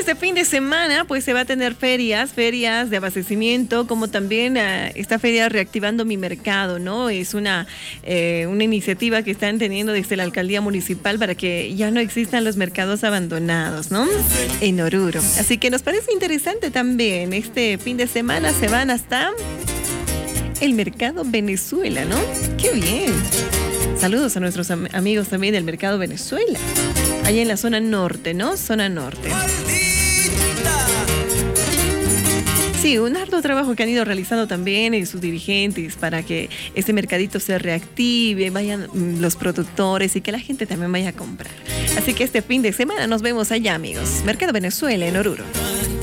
este fin de semana pues se va a tener ferias de abastecimiento, como también esta feria Reactivando Mi Mercado, ¿no? Es una iniciativa que están teniendo desde la alcaldía municipal para que ya no existan los mercados abandonados, ¿no? En Oruro. Así que nos parece interesante también. Este fin de semana se van hasta el Mercado Venezuela, ¿no? ¡Qué bien! Saludos a nuestros amigos también del Mercado Venezuela. Allá en la zona norte, ¿no? Zona norte. Sí, un arduo trabajo que han ido realizando también sus dirigentes para que este mercadito se reactive, vayan los productores y que la gente también vaya a comprar. Así que este fin de semana nos vemos allá, amigos. Mercado Venezuela en Oruro.